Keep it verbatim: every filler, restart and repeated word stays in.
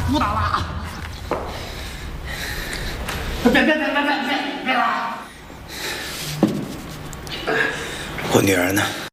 不打了啊！别别别别别别别打！ 我女儿呢？